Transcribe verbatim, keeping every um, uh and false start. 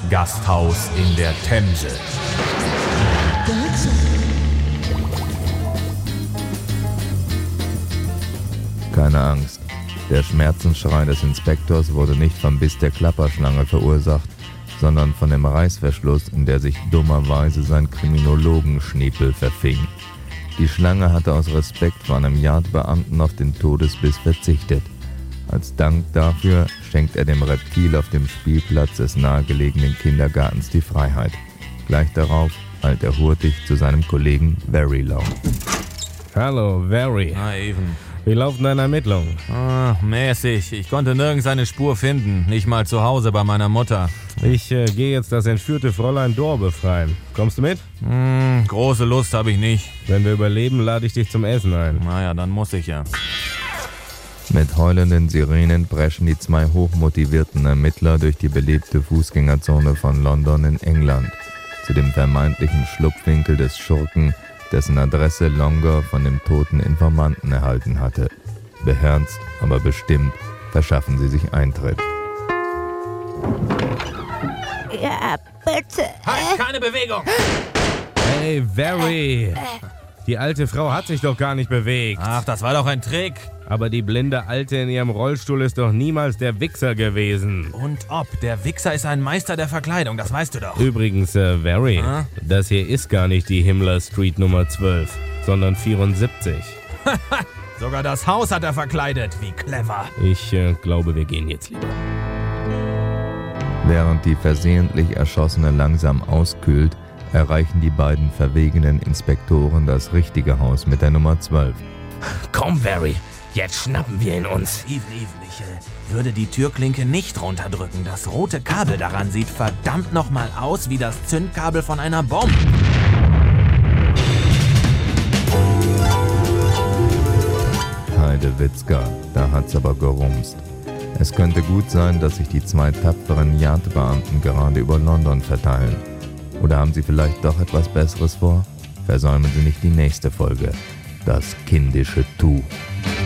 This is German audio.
Gasthaus in der Themse. Keine Angst. Der Schmerzensschrei des Inspektors wurde nicht vom Biss der Klapperschlange verursacht, sondern von dem Reißverschluss, in der sich dummerweise sein Kriminologenschniepel verfing. Die Schlange hatte aus Respekt vor einem Yardbeamten auf den Todesbiss verzichtet. Als Dank dafür schenkt er dem Reptil auf dem Spielplatz des nahegelegenen Kindergartens die Freiheit. Gleich darauf eilt er hurtig zu seinem Kollegen Verilong. Hallo, Very. Hi, Even. Wie laufen deine Ermittlungen? Ah, mäßig. Ich konnte nirgends eine Spur finden. Nicht mal zu Hause bei meiner Mutter. Ich äh, gehe jetzt das entführte Fräulein Dor befreien. Kommst du mit? Hm, große Lust habe ich nicht. Wenn wir überleben, lade ich dich zum Essen ein. Naja, dann muss ich ja. Mit heulenden Sirenen preschen die zwei hochmotivierten Ermittler durch die belebte Fußgängerzone von London in England zu dem vermeintlichen Schlupfwinkel des Schurken, dessen Adresse Longer von dem toten Informanten erhalten hatte. Beherzt, aber bestimmt verschaffen sie sich Eintritt. Ja, bitte. Halt, keine Bewegung! Hey, Very! Die alte Frau hat sich doch gar nicht bewegt. Ach, das war doch ein Trick. Aber die blinde Alte in ihrem Rollstuhl ist doch niemals der Wichser gewesen. Und ob, der Wichser ist ein Meister der Verkleidung, das weißt du doch. Übrigens, äh, Very, Ah? das hier ist gar nicht die Himmler Street Nummer zwölf, sondern vierundsiebzig. Sogar das Haus hat er verkleidet, wie clever. Ich äh, glaube, wir gehen jetzt lieber. Während die versehentlich Erschossene langsam auskühlt, erreichen die beiden verwegenen Inspektoren das richtige Haus mit der Nummer zwölf. Komm, Very, jetzt schnappen wir ihn uns. Even, Even, ich äh, würde die Türklinke nicht runterdrücken. Das rote Kabel daran sieht verdammt nochmal aus wie das Zündkabel von einer Bombe. Heidewitzka, da hat's aber gerumst. Es könnte gut sein, dass sich die zwei tapferen Yardbeamten gerade über London verteilen. Oder haben sie vielleicht doch etwas Besseres vor? Versäumen Sie nicht die nächste Folge. Das kindische Tuch.